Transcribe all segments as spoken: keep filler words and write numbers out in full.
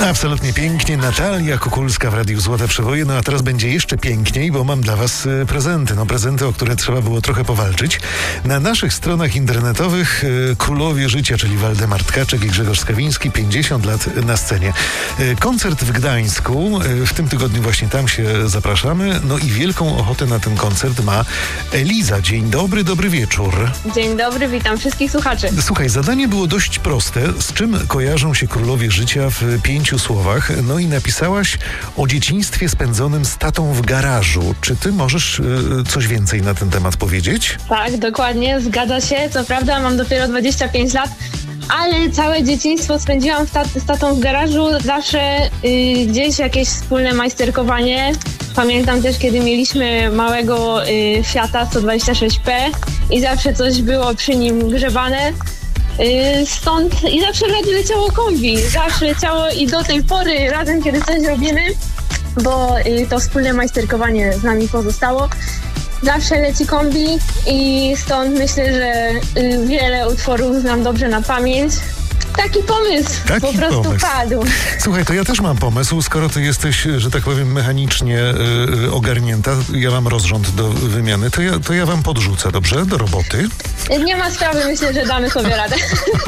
Absolutnie pięknie. Natalia Kukulska w Radiu Złote Przeboje. No a teraz będzie jeszcze piękniej, bo mam dla was y, prezenty. No prezenty, o które trzeba było trochę powalczyć. Na naszych stronach internetowych y, królowie życia, czyli Waldemar Tkaczyk i Grzegorz Skawiński, pięćdziesiąt lat na scenie. Y, koncert w Gdańsku. Y, w tym tygodniu właśnie tam się zapraszamy. No i wielką ochotę na ten koncert ma Eliza. Dzień dobry, dobry wieczór. Dzień dobry, witam wszystkich słuchaczy. Słuchaj, zadanie było dość proste. Z czym kojarzą się królowie życia w pięciu słowach? No i napisałaś o dzieciństwie spędzonym z tatą w garażu. Czy ty możesz y, coś więcej na ten temat powiedzieć? Tak, dokładnie, zgadza się. Co prawda mam dopiero dwadzieścia pięć lat, ale całe dzieciństwo spędziłam w tat- z tatą w garażu. Zawsze y, gdzieś jakieś wspólne majsterkowanie. Pamiętam też, kiedy mieliśmy małego y, Fiata sto dwadzieścia sześć P i zawsze coś było przy nim grzebane. Yy, stąd i zawsze radio leciało kombi, zawsze leciało i do tej pory razem, kiedy coś robimy, bo yy, to wspólne majsterkowanie z nami pozostało. Zawsze leci kombi i stąd myślę, że yy, wiele utworów znam dobrze na pamięć. Taki pomysł Taki po prostu pomysł. padł. Słuchaj, to ja też mam pomysł, skoro ty jesteś, że tak powiem, mechanicznie y, ogarnięta, ja mam rozrząd do wymiany, to ja, to ja wam podrzucę, dobrze? Do roboty. Nie ma sprawy, myślę, że damy sobie radę.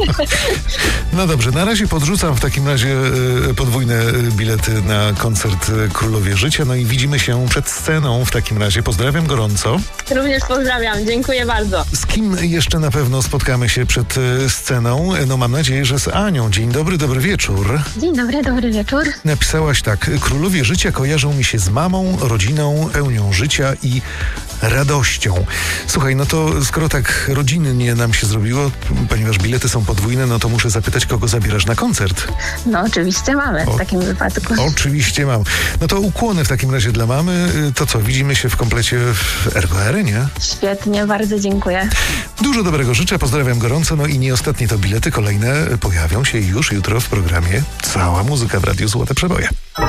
No dobrze, na razie podrzucam w takim razie y, podwójne bilety na koncert Królowie Życia, no i widzimy się przed sceną w takim razie. Pozdrawiam gorąco. Również pozdrawiam, dziękuję bardzo. Z kim jeszcze na pewno spotkamy się przed y, sceną? No mam nadzieję, że z Anią. Dzień dobry, dobry wieczór. Dzień dobry, dobry wieczór. Napisałaś tak: królowie życia kojarzą mi się z mamą, rodziną, pełnią życia i radością. Słuchaj, no to skoro tak rodzinnie nam się zrobiło, ponieważ bilety są podwójne, no to muszę zapytać, kogo zabierasz na koncert? No oczywiście mamy w O, takim wypadku. Oczywiście mam. No to ukłony w takim razie dla mamy. To co, widzimy się w komplecie w Ergo Arenie? Świetnie, bardzo dziękuję. Dużo dobrego życzę, pozdrawiam gorąco, no i nie ostatnie to bilety, kolejne pojawią się już jutro w programie Cała Muzyka w Radiu Złote Przeboje.